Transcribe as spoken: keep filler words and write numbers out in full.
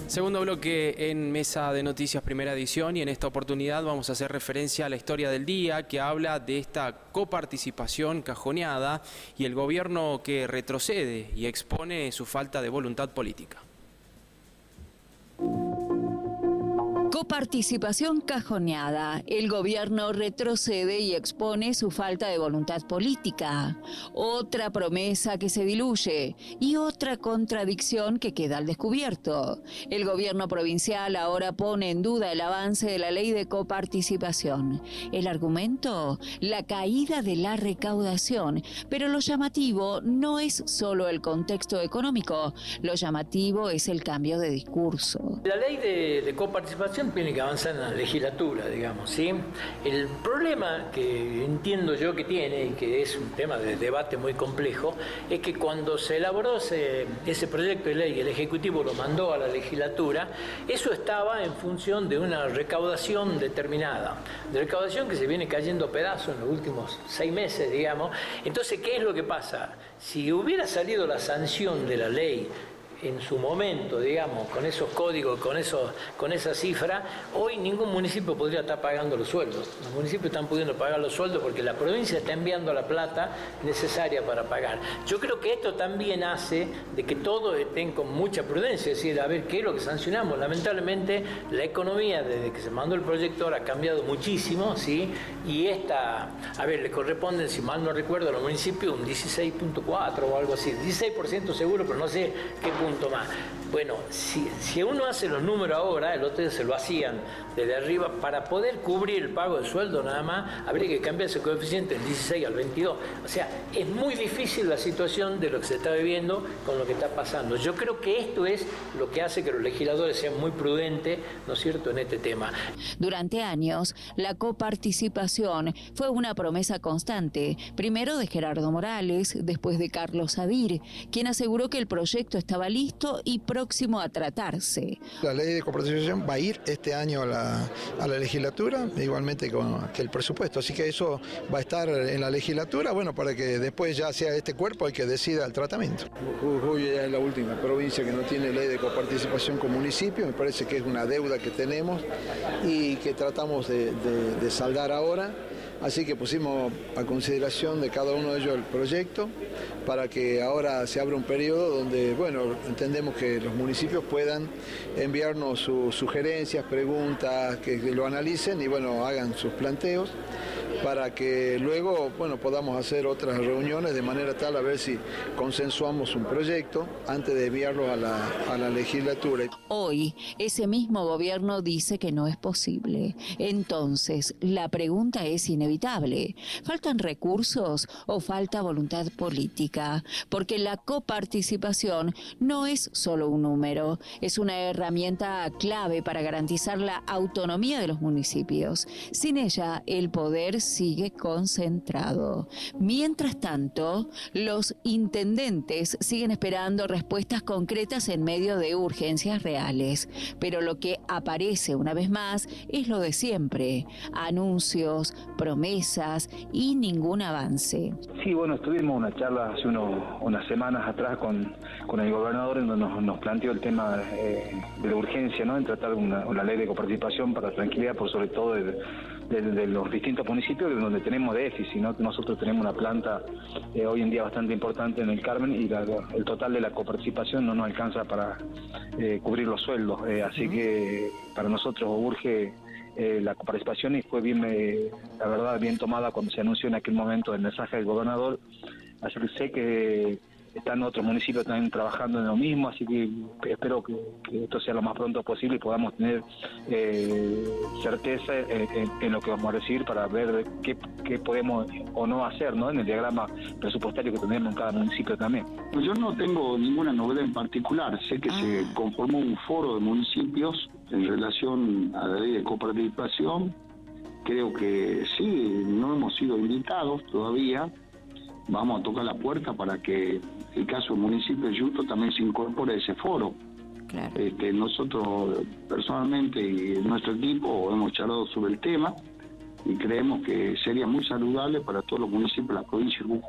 Segundo bloque en Mesa de Noticias, primera edición, y en esta oportunidad vamos a hacer referencia a la historia del día que habla de esta coparticipación cajoneada y el gobierno que retrocede y expone su falta de voluntad política. Coparticipación cajoneada. El gobierno retrocede y expone su falta de voluntad política. Otra promesa que se diluye y otra contradicción que queda al descubierto. El gobierno provincial ahora pone en duda el avance de la ley de coparticipación. El argumento, la caída de la recaudación. Pero lo llamativo no es solo el contexto económico, lo llamativo es el cambio de discurso. La ley de, de coparticipación tiene que avanzar en la legislatura, digamos, ¿sí? El problema que entiendo yo que tiene, y que es un tema de debate muy complejo, es que cuando se elaboró ese, ese proyecto de ley y el Ejecutivo lo mandó a la legislatura, eso estaba en función de una recaudación determinada, de recaudación que se viene cayendo a pedazos en los últimos seis meses, digamos. Entonces, ¿qué es lo que pasa? Si hubiera salido la sanción de la ley en su momento, digamos, con esos códigos, con esos, con esa cifra, hoy ningún municipio podría estar pagando los sueldos. Los municipios están pudiendo pagar los sueldos porque la provincia está enviando la plata necesaria para pagar. Yo creo que esto también hace de que todos estén con mucha prudencia, es decir, a ver qué es lo que sancionamos. Lamentablemente, la economía desde que se mandó el proyector ha cambiado muchísimo, ¿sí? Y esta, a ver, le corresponden, si mal no recuerdo, a los municipios un dieciséis punto cuatro o algo así, dieciséis por ciento seguro, pero no sé qué punto más. Bueno, si, si uno hace los números ahora, el otro día se lo hacían desde arriba, para poder cubrir el pago de sueldo nada más, habría que cambiar ese coeficiente del dieciséis al veintidós. O sea, es muy difícil la situación de lo que se está viviendo con lo que está pasando. Yo creo que esto es lo que hace que los legisladores sean muy prudentes, ¿no es cierto?, en este tema. Durante años, la coparticipación fue una promesa constante, primero de Gerardo Morales, después de Carlos Sadir, quien aseguró que el proyecto estaba listo y próximo a tratarse. La ley de coparticipación va a ir este año a la, a la legislatura, igualmente con, que el presupuesto, así que eso va a estar en la legislatura, bueno, para que después ya sea este cuerpo el que decida el tratamiento. Jujuy ya es la última provincia que no tiene ley de coparticipación con municipio, me parece que es una deuda que tenemos y que tratamos de, de, de saldar ahora. Así que pusimos a consideración de cada uno de ellos el proyecto para que ahora se abra un periodo donde, bueno, entendemos que los municipios puedan enviarnos sus sugerencias, preguntas, que lo analicen y, bueno, hagan sus planteos para que luego, bueno, podamos hacer otras reuniones de manera tal a ver si consensuamos un proyecto antes de enviarlo a la, a la legislatura. Hoy, ese mismo gobierno dice que no es posible. Entonces, la pregunta es inevitable. ¿Faltan recursos o falta voluntad política? Porque la coparticipación no es solo un número, es una herramienta clave para garantizar la autonomía de los municipios. Sin ella, el poder sigue concentrado. Mientras tanto, los intendentes siguen esperando respuestas concretas en medio de urgencias reales. Pero lo que aparece una vez más es lo de siempre: anuncios, promesas y ningún avance. Sí, bueno, estuvimos una charla hace unos, unas semanas atrás con, con el gobernador en donde nos, nos planteó el tema eh, de la urgencia, ¿no?, en tratar una, una ley de coparticipación para tranquilidad, por sobre todo de, de, de los distintos municipios donde tenemos déficit, ¿no? Nosotros tenemos una planta eh, hoy en día bastante importante en el Carmen y la, el total de la coparticipación no nos alcanza para eh, cubrir los sueldos, eh, así uh-huh. que para nosotros urge eh, la coparticipación y fue bien, eh, la verdad, bien tomada cuando se anunció en aquel momento el mensaje del gobernador, así que sé que están otros municipios también trabajando en lo mismo, así que espero que, que esto sea lo más pronto posible y podamos tener eh, certeza en, en, en lo que vamos a recibir para ver qué, qué podemos o no hacer, ¿no?, en el diagrama presupuestario que tenemos en cada municipio también. Yo no tengo ninguna novedad en particular, sé que ah. se conformó un foro de municipios en relación a la ley de coparticipación, creo que sí, no hemos sido invitados todavía, vamos a tocar la puerta para que el caso del municipio de Yuto también se incorpore a ese foro. Claro. Este, nosotros personalmente y nuestro equipo hemos charlado sobre el tema y creemos que sería muy saludable para todos los municipios de la provincia de Jujuy.